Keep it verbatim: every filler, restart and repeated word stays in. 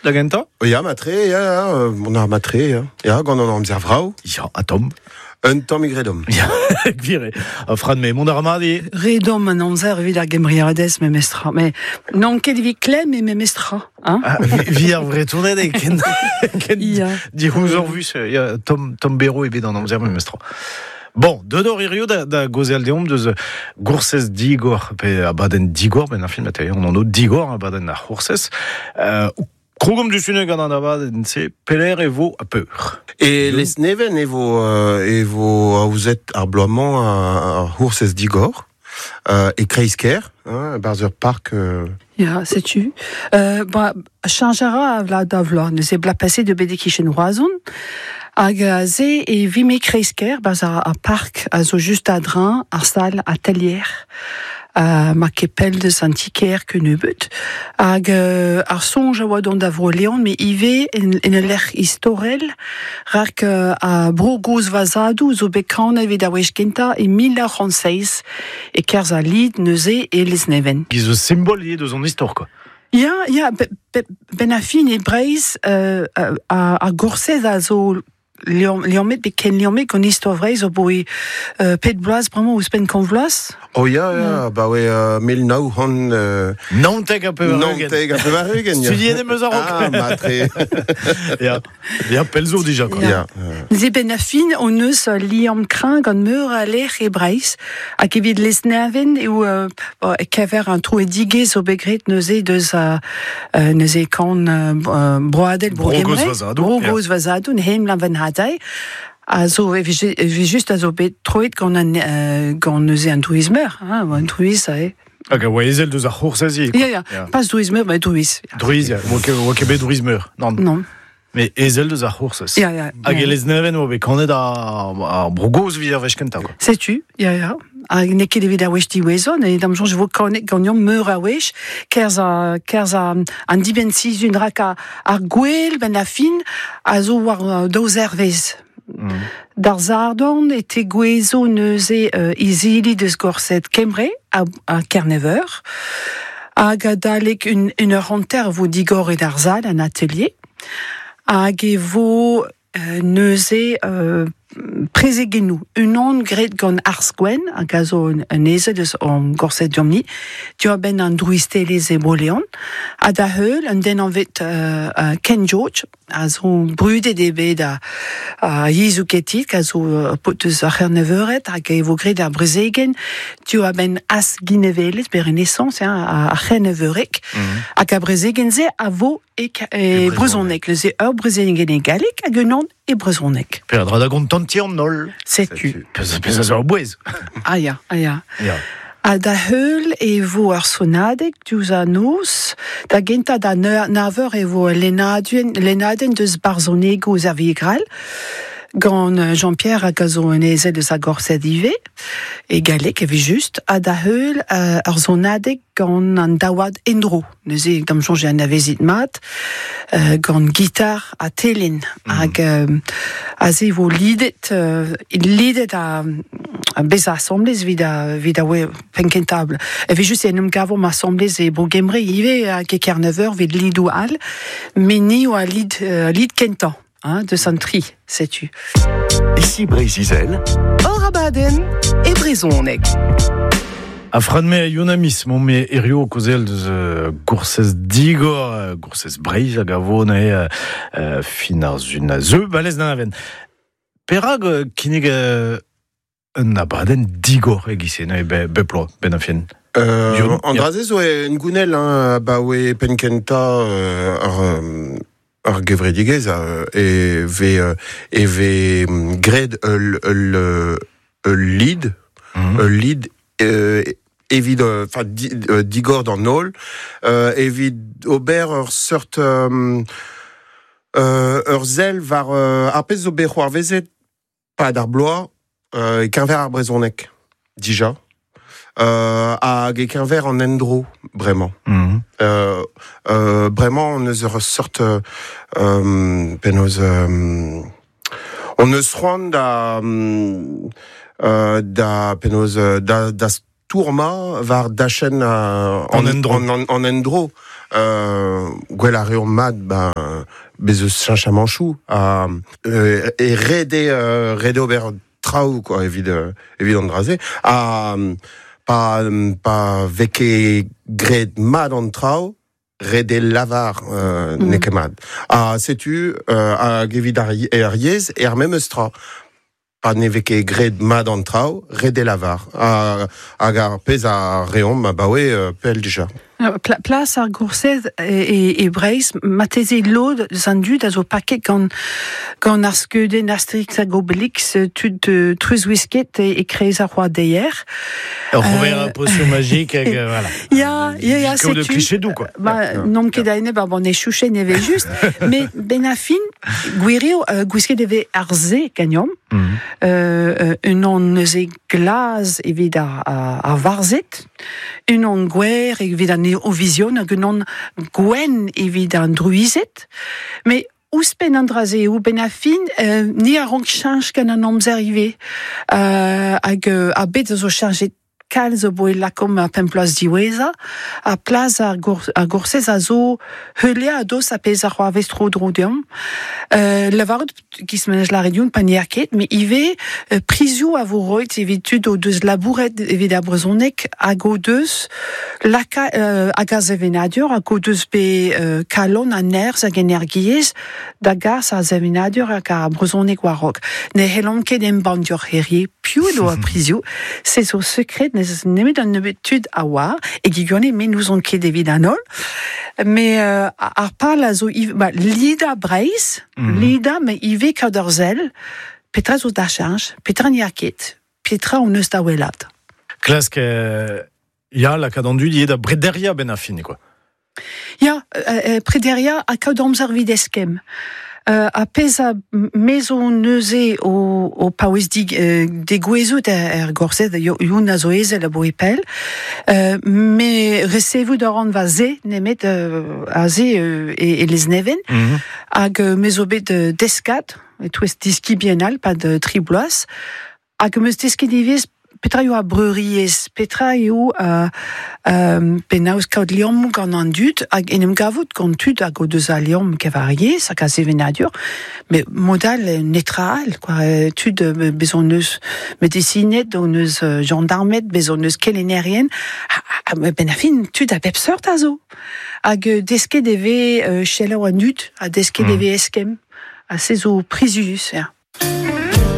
da genta? Ja, matre, ja, on a matre, ja. Ja, gant an amzer vrao. Ja, a tom. Un tom e gredom. Ja, gvire. A frad me, mont ar madi. Redom an amzer evit ar gemriadez me mestra. Mais non ket evit klem e me mestra. Hein? Ah, vi ar vretournet e ken... ken Ja. Di rouzor vus, ja, tom, tom bero evit an amzer me mestra. Bon, dedor irio da, da gozel deom deus goursez digor, pe abaden digor, ben a film ate, on an o digor abaden ar goursez. Euh, Krogom du sunne gant an abaden, se peler e vo a peur. Et les neven e vo, euh, e vo aouzet ar bloamant ar goursez digor, euh, e kreisker, hein, barzer park... Euh... Ja, sais-tu. Euh, bah, changera vla da vla, ne se bla passé de bedekischen roazon, hag ze e vime kreisker, baz ar, ar park, a zo just a drin, ar sal, a talier, a ma kepel de santiker que nebeut, hag euh, ar sonj a oa don da vro leon, me ive en, en l'er historel, rak euh, a bro goz vazadou, zo bekan evit a wech genta, e mil ar c'hant-seiz, e kerz a lid, neuze e les neven. Giz eus symbol lié de son histoire, quoi. Ja, ja, be, be, ben a fin e breiz euh, a, a goursez a zo leomet be ken leomet kon istor vreiz o boi euh, pet bloaz bramo ouz pen kon vloaz. Oh ja, ja, ba we uh, mil nau hon... Uh, Nanteg a peu varugen. Nanteg a peu varugen, ja. Studie de meus a rok. Ah, matre. Ja, ja, pelzo déjà, quoi. Ja. Ze ben a fin o neus uh, liam kran gant meur a ler e breiz hag evit les neven eo uh, uh, kever an tro e digez o begret neuze deus a uh, neuze kan uh, broadel bro Brogoz gemre. vazadou, Brogoz vazadou, ne hem lan van hadai. A zo evit just a zo bet troet gant an uh, gant neuze an druizmeur, hein, an druiz a e. Hag a oa ezel deus ar c'hoursezi. Ja, ja, pas druizmeur, mais druiz. Druiz, ja, oa ket bet druizmeur. Non. Non. Mais ezel deus ar c'hoursez. Ja, ja. Hag e les neven oa bet kanet ar brogoz vid ar vechkenta, quoi. Sais-tu, ja, ja. A ne ket evit a wech diwezon, e dam jonj vo kanet gant yom meur a wech, kerz a, kerz a, an diben sizun rak a, ar gwell ben a fin, a zo war uh, daouz ervez. Mm. Dar zardon ete gwezo neuze uh, izili deus gorset kemre a, a Kerneveur, hag a dalek un, un ur hanter vo digor e darzal an atelier, hag e vo uh, neuze uh, prezegenou un an gret gant arsgwen, hag a zo un eze deus an gorset diomni, tu a ben an druistelez e boleon, a da heul, an den an vet uh, uh, Ken George, a zo brudet e bet a, a yezou ketit, a zo uh, pot eus ar c'herneveuret, hag e vo gret ar brezegen, tu a ben as ginevelet, ber en essence, hein, a, a c'herneveurek, mm-hmm. hag a brezegen ze a vo e, e brezonek, le ze ur brezegen e galek, hag un an e brezonek. Per a dra da gont tanti an nol. Sais-tu. Pez a zo ar bouez. Ah ya, ah ya. Ja. A da heul e vo ar sonadeg diouz a nous, da genta da naveur e vo lenaden, lenaden deus barzonego ouz ar vigral, gant Jean-Pierre hag a zo un eze deus a gorset ive, e galek evit just, a da heul uh, ar sonadeg gant an daouad endro, neuze dam jonge an avezit mat, uh, gant gitar a telen, mm. hag uh, a ze vo lidet, uh, lidet a, a bez assemblez vid a, vid a we penkentable. Evit just en um gavon assemblez e bro gemre ive hag e Kerneveur vid lidou al, meni o a lid, uh, lid kentan. Hein, de Santri, sais-tu. Ici Brézizel, Orabaden et Brezonek. A frad me a yonamis, mon me erio kozel deus uh, goursez digor, uh, goursez breiz hag a vone uh, uh, fin ar zun a zeu balez d'an aven. Perag uh, kinig uh, un abaden digor egisen, e be, beplo, ben a fien. Euh, Andrazez oe un gounel, hein, ba oe penkenta euh, ar... Euh, ar gevredigez uh, e ve uh, e ve um, gred ul ul ul lid mm-hmm. ul lid uh, evit enfin uh, di, uh, digor d'an nol uh, evit ober ur seurt um, uh, ur zel var uh, ar pez ober c'hoar vezet pa d'ar bloaz uh, e kenver ar brezonek dija. Euh, hag e kenver an endro, bremañ. Mm-hmm. Euh, euh, bremañ, on eus ur sort euh, pen eus... Euh, on eus c'hoant da... Euh, da pen eus da, da stourma var dachen euh, en, en endro. En, en, en endro. euh, gwell a reom mat, ben, bez eus chanch a manchou, a, euh, e rede, euh, rede ober trao, quoi, evit, euh, evit an draze, a, pa, pa veke gred mad an trao, rede lavar, euh, mm. neke mad. A, setu, euh, a evit ar, ar yez, e ar mem eus tra. Pa ne veke gred mad an trao, rede lavar. A, hag ar pez a reom, ma ba oe, euh, pel dija. Pla- Place ar goursez e, e Breizh, mateze lod zan dud a zo paket gant, gant ar skeudenn Asterix hag Obelix tud uh, truz wisket e, e kreez ar roi deier. Ur c'houver a potion magique, hag, euh, voilà. Ya, ya, ya, Comme de setu. cliché doux, quoi. Ba, nom ket aine, ba, bon, e chouchen neve just, mais ben a fin, gwireo, uh, gwisket eve ar ze gagnom, Mhm. euh, euh, un an neuze glaz evit ar, ar, ar varzet, un an gwer evit an o vision, hag un an gwen evit an druizet, mais ouspen an draze ou ben a fin, euh, ni a rank chanj gant an amzer ive, euh, hag euh, a bet zo chanjet kalz o boe lakom a pemploaz diweza, a plaz ar, gour, ar goursez a zo heule a dos a pez ar c'hoar vestro drodiam. Euh, Lavarout gismenez la redioun pa ni aket, me ive euh, prizio a vo roit evit tud o deus labouret evit a brezonek hag o deus laka euh, hag a zevenadior hag o deus be euh, kalon a nerz hag energiez da gas a zevenadior hag a brezonek warok. Ne helon ket en bandior herrier piou do a prizio, se zo sekret ne nemet an nemet tud a war, e gigone me nous on ket evit anol, mais euh, ar pal a zo iv, ba, lida Breizh, mm-hmm. lida, me ive kaout ur zel, petra zo da chanj, petra ni aket, petra on eus da welat. Klask, euh, ya la kadandu lié da brederia ben a fin, quoi. Ya, euh, prederia a kaout amzer vid eskem. Euh, a pez a mezo neuze o, o paouez dig euh, de gwezout er, er gorsez, youn a zo ezel a bo epel, euh, me resevou da ran va ze, nemet euh, a ze euh, e, e les neven, mm-hmm. hag euh, mezo bet euh, deskat, et touez diski bienal, pa de tribloaz, hag meus deski divez petra yo a breuriez, petra yo a euh, penaos kaout liom gant an dud, hag enem gavout gant tud hag o deus a liom kevariez, hag a zevenadur, me modal netraal, quoi, tud bezon eus medicinet, on eus gendarmet, bezon eus kelenerien, ben a fin tud a pep sort a zo, hag desket eve chelau an dud, a desket eve eskem, a se zo prizus, ja.